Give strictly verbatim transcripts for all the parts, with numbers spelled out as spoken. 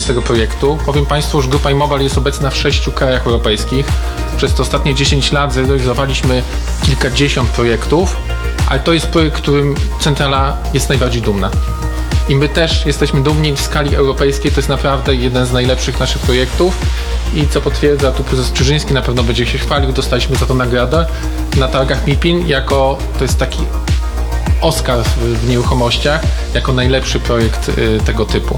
tego projektu. Powiem Państwu, że Grupa Immobile jest obecna w sześciu krajach europejskich. Przez te ostatnie dziesięć lat zrealizowaliśmy kilkadziesiąt projektów, ale to jest projekt, którym centrala jest najbardziej dumna. I my też jesteśmy dumni w skali europejskiej, to jest naprawdę jeden z najlepszych naszych projektów. I co potwierdza, tu prezes Czyżyński na pewno będzie się chwalił, dostaliśmy za to nagrodę na targach MIPIM, jako to jest taki Oscar w, w nieruchomościach, jako najlepszy projekt y, tego typu.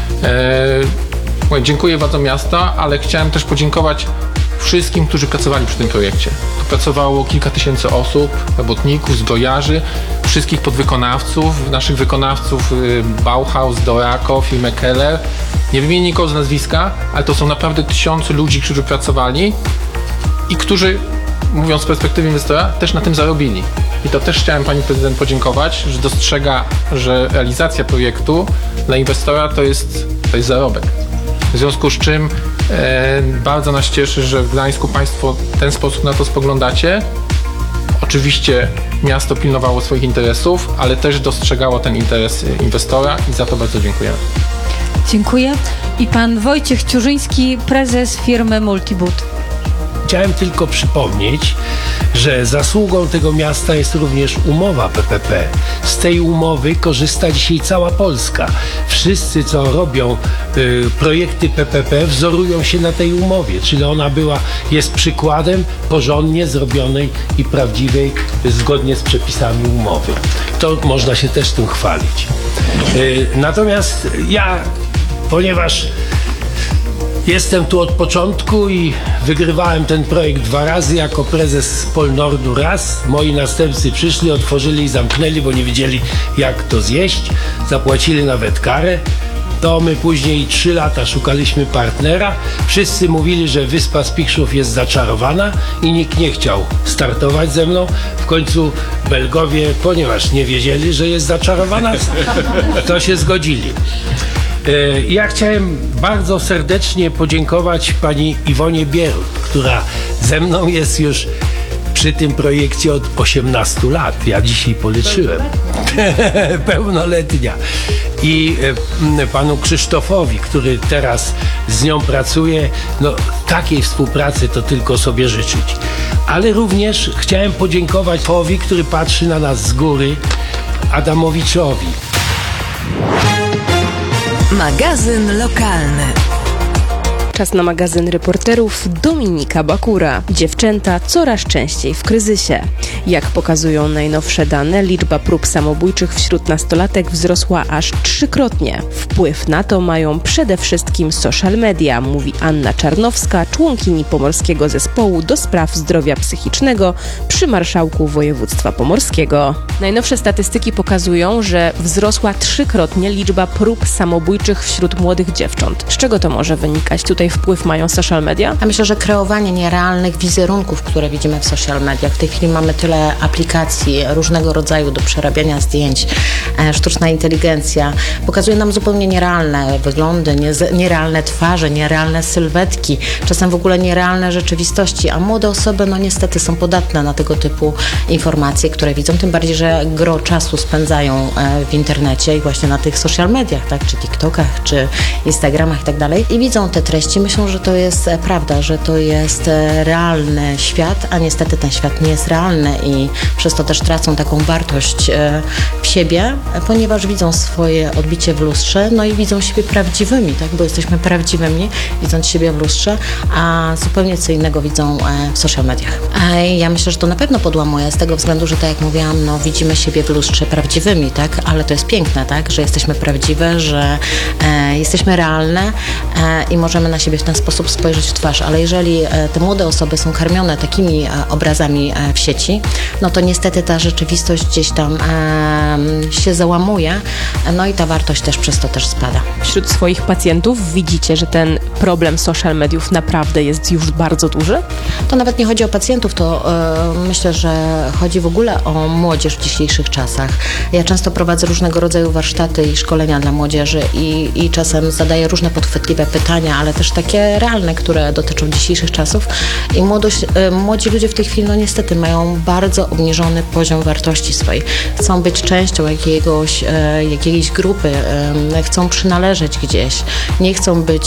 E, dziękuję władzom miasta, ale chciałem też podziękować wszystkim, którzy pracowali przy tym projekcie. Tu pracowało kilka tysięcy osób, robotników, zbrojarzy, wszystkich podwykonawców, naszych wykonawców y, Bauhaus, Dorako, firmę Keller. Nie wymienię nikogo z nazwiska, ale to są naprawdę tysiące ludzi, którzy pracowali i którzy, mówiąc z perspektywy inwestora, też na tym zarobili. I to też chciałem pani prezydent podziękować, że dostrzega, że realizacja projektu dla inwestora to jest, to jest zarobek. W związku z czym e, bardzo nas cieszy, że w Gdańsku państwo w ten sposób na to spoglądacie. Oczywiście miasto pilnowało swoich interesów, ale też dostrzegało ten interes inwestora i za to bardzo dziękujemy. Dziękuję. I pan Wojciech Ciurzyński, prezes firmy Multibud. Chciałem tylko przypomnieć, że zasługą tego miasta jest również umowa P P P. Z tej umowy korzysta dzisiaj cała Polska. Wszyscy, co robią y, projekty P P P, wzorują się na tej umowie, czyli ona była, jest przykładem porządnie zrobionej i prawdziwej, zgodnie z przepisami umowy. To można się też tym chwalić. Y, natomiast ja, ponieważ jestem tu od początku i wygrywałem ten projekt dwa razy jako prezes Polnordu raz. Moi następcy przyszli, otworzyli i zamknęli, bo nie wiedzieli, jak to zjeść. Zapłacili nawet karę. To my później trzy lata szukaliśmy partnera. Wszyscy mówili, że Wyspa Spichrzów jest zaczarowana i nikt nie chciał startować ze mną. W końcu Belgowie, ponieważ nie wiedzieli, że jest zaczarowana, to się zgodzili. Ja chciałem bardzo serdecznie podziękować pani Iwonie Bierut, która ze mną jest już przy tym projekcie od osiemnastu lat. Ja dzisiaj policzyłem. Pełnoletnia. I panu Krzysztofowi, który teraz z nią pracuje. No, takiej współpracy to tylko sobie życzyć. Ale również chciałem podziękować Powi, który patrzy na nas z góry, Adamowiczowi. Magazyn lokalny. Czas na magazyn reporterów Dominika Bakura. Dziewczęta coraz częściej w kryzysie. Jak pokazują najnowsze dane, liczba prób samobójczych wśród nastolatek wzrosła aż trzykrotnie. Wpływ na to mają przede wszystkim social media, mówi Anna Czarnowska, członkini Pomorskiego Zespołu do Spraw Zdrowia Psychicznego przy Marszałku Województwa Pomorskiego. Najnowsze statystyki pokazują, że wzrosła trzykrotnie liczba prób samobójczych wśród młodych dziewcząt. Z czego to może wynikać? Tutaj wpływ mają social media? Ja myślę, że kreowanie nierealnych wizerunków, które widzimy w social mediach. W tej chwili mamy tyle aplikacji różnego rodzaju do przerabiania zdjęć. Sztuczna inteligencja pokazuje nam zupełnie nierealne wyglądy, nierealne twarze, nierealne sylwetki, czasem w ogóle nierealne rzeczywistości, a młode osoby no niestety są podatne na tego typu informacje, które widzą, tym bardziej, że gro czasu spędzają w internecie i właśnie na tych social mediach, tak, czy TikTokach, czy Instagramach i tak dalej i widzą te treści. Myślą, że to jest prawda, że to jest realny świat, a niestety ten świat nie jest realny i przez to też tracą taką wartość w siebie, ponieważ widzą swoje odbicie w lustrze, no i widzą siebie prawdziwymi, tak, bo jesteśmy prawdziwymi, widząc siebie w lustrze, a zupełnie co innego widzą w social mediach. Ja myślę, że to na pewno podłamuje z tego względu, że tak jak mówiłam, no widzimy siebie w lustrze prawdziwymi, tak, ale to jest piękne, tak, że jesteśmy prawdziwe, że e, jesteśmy realne e, i możemy na siebie w ten sposób spojrzeć w twarz, ale jeżeli e, te młode osoby są karmione takimi e, obrazami e, w sieci, no to niestety ta rzeczywistość gdzieś tam e, się załamuje, no i ta wartość też przez to też spada. Wśród swoich pacjentów widzicie, że ten problem social mediów naprawdę jest już bardzo duży? To nawet nie chodzi o pacjentów, to e, myślę, że chodzi w ogóle o młodzież w dzisiejszych czasach. Ja często prowadzę różnego rodzaju warsztaty i szkolenia dla młodzieży i, i czasem zadaję różne podchwytliwe pytania, ale też takie realne, które dotyczą dzisiejszych czasów i młodość, e, młodzi ludzie w tej chwili no niestety mają bardzo obniżony poziom wartości swojej. Chcą być częścią jakiegoś, e, jakiejś grupy, e, chcą przynależeć gdzieś, nie chcą być